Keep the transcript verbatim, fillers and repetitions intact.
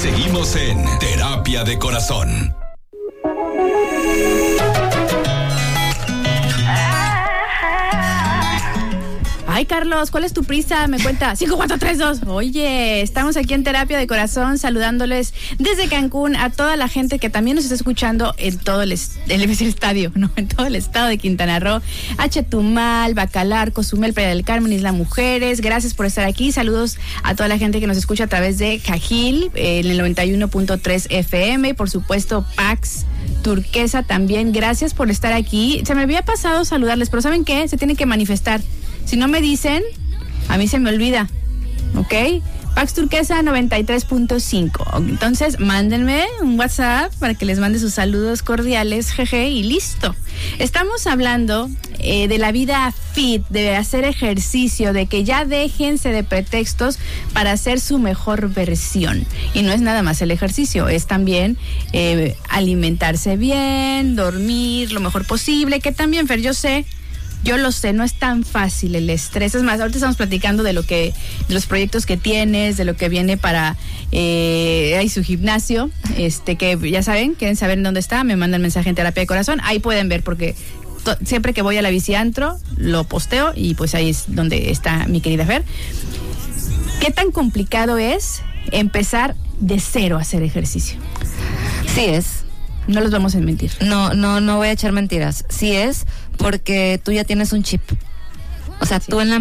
Seguimos en Terapia de Corazón. Ay, Carlos, ¿cuál es tu prisa? Me cuenta. cinco, cuatro, tres, dos. Oye, estamos aquí en Terapia de Corazón saludándoles desde Cancún a toda la gente que también nos está escuchando en todo el, est- el, el estadio, ¿no? En todo el estado de Quintana Roo, a Chetumal, Bacalar, Cozumel, Playa del Carmen, Isla Mujeres. Gracias por estar aquí. Saludos a toda la gente que nos escucha a través de Cajil, eh, en el noventa y uno punto tres F M. Y por supuesto, Pax Turquesa también. Gracias por estar aquí. Se me había pasado saludarles, pero ¿saben qué? Se tienen que manifestar. Si no me dicen, a mí se me olvida, ¿ok? Pax Turquesa noventa y tres punto cinco. Entonces, mándenme un WhatsApp para que les mande sus saludos cordiales, jeje, y listo. Estamos hablando eh, de la vida fit, de hacer ejercicio, de que ya déjense de pretextos para hacer su mejor versión. Y no es nada más el ejercicio, es también eh, alimentarse bien, dormir lo mejor posible, que también, Fer, yo sé... Yo lo sé, no es tan fácil el estrés. Es más, ahorita estamos platicando de lo que, de los proyectos que tienes, de lo que viene para eh, ahí su gimnasio, este que ya saben, quieren saber en dónde está, me mandan mensaje en Terapia de Corazón, ahí pueden ver porque to, siempre que voy a la Biciantro lo posteo y pues ahí es donde está mi querida Fer. ¿Qué tan complicado es empezar de cero a hacer ejercicio? Sí es. No los vamos a mentir. No, no, no voy a echar mentiras. Sí es porque tú ya tienes un chip. O sea, sí. Tú en la